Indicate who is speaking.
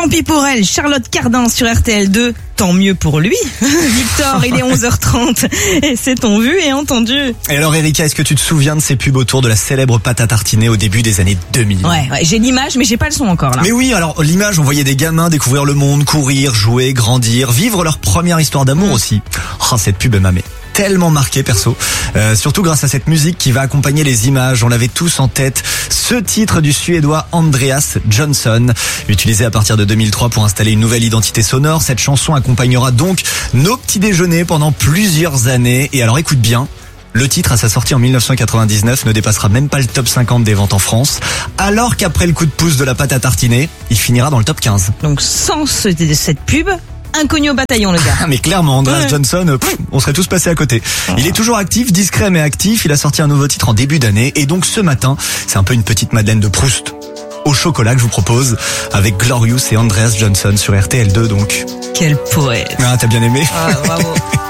Speaker 1: Tant pis pour elle, Charlotte Cardin sur RTL2. Tant mieux pour lui. Victor, il est 11h30 et c'est ton vu et entendu.
Speaker 2: Et alors Erika, est-ce que tu te souviens de ces pubs autour de la célèbre pâte à tartiner au début des années 2000?
Speaker 1: Ouais, j'ai l'image mais j'ai pas le son encore là.
Speaker 2: Mais oui, alors l'image, on voyait des gamins découvrir le monde, courir, jouer, grandir, vivre leur première histoire d'amour aussi. Oh, cette pub m'a tellement marqué perso, surtout grâce à cette musique qui va accompagner les images. On l'avait tous en tête, ce titre du Suédois Andreas Johnson, utilisé à partir de 2003 pour installer une nouvelle identité sonore. Cette chanson accompagnera donc nos petits déjeuners pendant plusieurs années. Et alors écoute bien, le titre à sa sortie en 1999 ne dépassera même pas le top 50 des ventes en France, alors qu'après le coup de pouce de la pâte à tartiner, il finira dans le top 15.
Speaker 1: Donc sans cette pub, inconnu au bataillon le gars.
Speaker 2: Mais clairement, Andreas Johnson, on serait tous passés à côté. Il est toujours actif, discret mais actif. Il a sorti un nouveau titre en début d'année. Et donc ce matin, c'est un peu une petite Madeleine de Proust au chocolat que je vous propose, avec Glorious et Andreas Johnson sur RTL2 donc.
Speaker 1: Quel poète.
Speaker 2: Ah, t'as bien aimé?
Speaker 1: Ah, bravo.